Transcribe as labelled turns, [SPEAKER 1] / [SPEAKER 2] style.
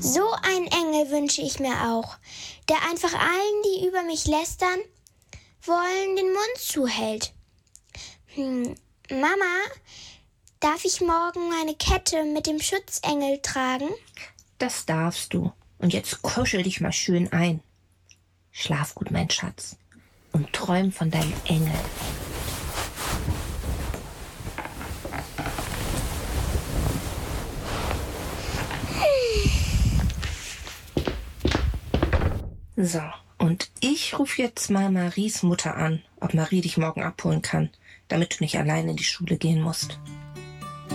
[SPEAKER 1] So einen Engel wünsche ich mir auch, der einfach allen, die über mich lästern wollen, den Mund zuhält. Mama, darf ich morgen meine Kette mit dem Schutzengel tragen?
[SPEAKER 2] Das darfst du. Und jetzt kuschel dich mal schön ein. Schlaf gut, mein Schatz, und träum von deinem Engel. So, und ich rufe jetzt mal Maries Mutter an, ob Marie dich morgen abholen kann, damit du nicht allein in die Schule gehen musst.